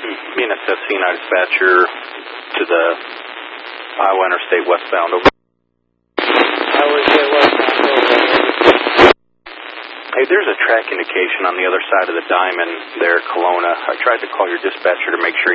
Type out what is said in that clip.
BNSF C9 dispatcher to the Iowa Interstate westbound, over. Iowa Interstate westbound, over. Hey, there's a track indication on the other side of the diamond there, Kelowna. I tried to call your dispatcher to make sure